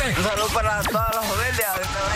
Un saludo para todas las familias.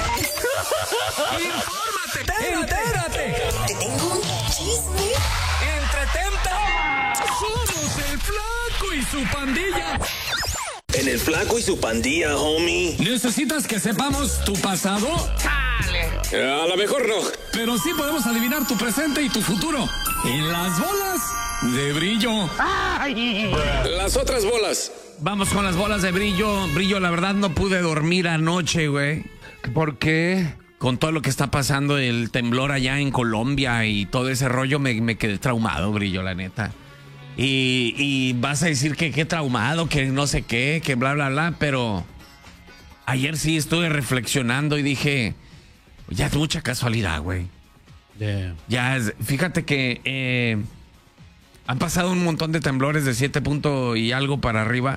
¡Infórmate! ¡Entérate! Te tengo un chisme. ¡Entretente! Somos el Flaco y su pandilla. En el Flaco y su pandilla, homie. ¿Necesitas que sepamos tu pasado? A lo mejor no. Pero sí podemos adivinar tu presente y tu futuro. En las bolas de brillo. Las otras bolas. Vamos con las bolas de brillo. Brillo, la verdad no pude dormir anoche, güey. ¿Por qué? Con todo lo que está pasando, el temblor allá en Colombia y todo ese rollo, me quedé traumado, Brillo, la neta. Y vas a decir que qué traumado, que no sé qué, que bla, bla, bla, pero ayer sí estuve reflexionando y dije, ya es mucha casualidad, güey. Ya, fíjate que han pasado un montón de temblores de 7 puntos y algo para arriba.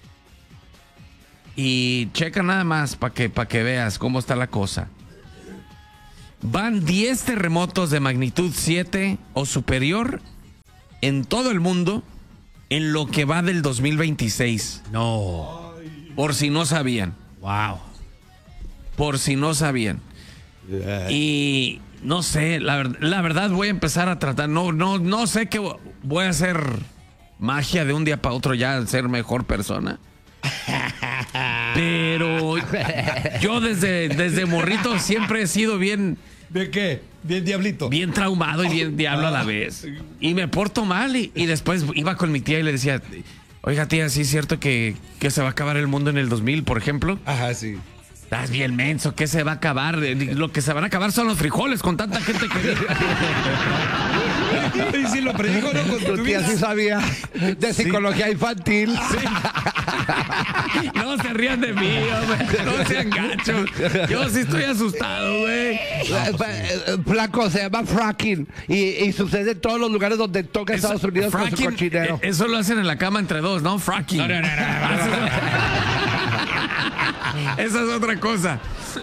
Y checa nada más para que veas cómo está la cosa. Van 10 terremotos de magnitud 7 o superior en todo el mundo en lo que va del 2026. No. Por si no sabían. Wow. Por si no sabían. Y no sé, la verdad voy a empezar a tratar. No sé que voy a hacer magia de un día para otro ya ser mejor persona. Pero yo desde morrito siempre he sido bien... ¿De qué? Bien diablito. Bien traumado y bien diablo a la vez. Y me porto mal y después iba con mi tía y le decía, oiga tía, ¿sí es cierto que se va a acabar el mundo en el 2000, por ejemplo? Ajá, sí. Estás bien menso, ¿qué se va a acabar? Lo que se van a acabar son los frijoles con tanta gente que... Y si lo predijo, ¿no? Con Tu tía sí sabía de psicología infantil. No se rían de mí, hombre. No sean gachos. Yo sí estoy asustado, güey. Flaco, se llama fracking y sucede en todos los lugares donde toca Estados Unidos con su cochinero. Eso lo hacen en la cama entre dos, ¿no? Fracking. No. Esa es otra cosa.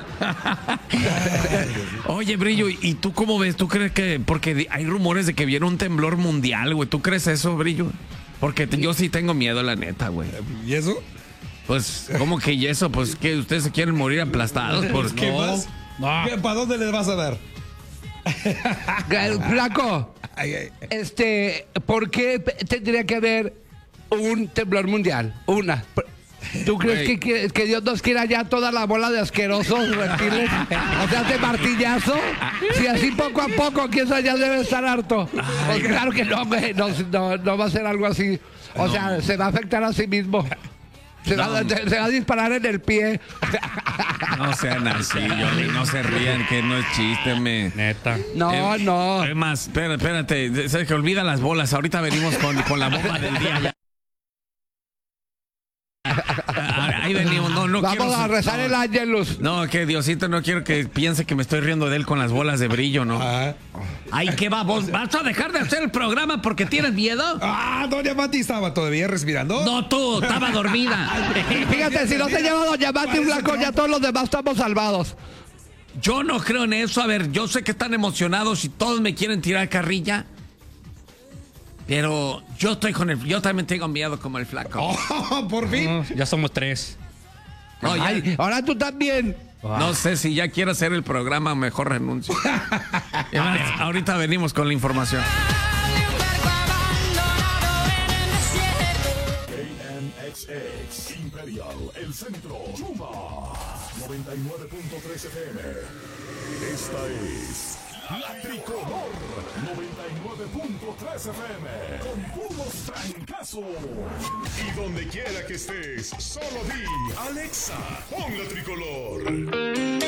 Oye, Brillo, ¿y tú cómo ves? ¿Tú crees que...? Porque hay rumores de que viene un temblor mundial, güey. ¿Tú crees eso, Brillo? Porque yo sí tengo miedo, la neta, güey. ¿Y eso? Pues, ¿cómo que y eso? Pues, ¿que ustedes se quieren morir aplastados? Por... ¿Qué más? No. ¿Para dónde les vas a dar? Flaco, ¿por qué tendría que haber un temblor mundial? ¿Tú crees que Dios nos quiera ya toda la bola de asquerosos reptiles? O sea, de martillazo. Si así poco a poco, quién sabe, ya debe estar harto. Pues claro que no, güey. No va a ser algo así. O sea, se va a afectar a sí mismo. Se va a disparar en el pie. No sean así, Johnny, no se rían, que no es chiste, Neta. No. Es más, espérate, se que olvida las bolas. Ahorita venimos con la bomba del día ya. Ahí venimos, no Vamos quiero, a rezar el ángelus. No, que Diosito no quiero que piense que me estoy riendo de él con las bolas de brillo, ¿no? Ay, ¿qué va? ¿Vos vas a dejar de hacer el programa porque tienes miedo? Doña Mati estaba todavía respirando. No, tú, estaba dormida. Fíjate, si no se llama Doña Mati Blanco, ya todos los demás estamos salvados. Yo no creo en eso. A ver, yo sé que están emocionados y todos me quieren tirar carrilla. Pero yo también tengo miedo como el Flaco. Oh, por fin. Ya somos 3. No, Ay, ahora tú también. No sé si ya quiero hacer el programa, mejor renuncio. Ahorita venimos con la información. KNXX Imperial, el centro, Yuma 99.3 FM. Esta es La Tricolor 99.3 FM. Con puros trancazos. Y donde quiera que estés, solo di Alexa, pon La Tricolor.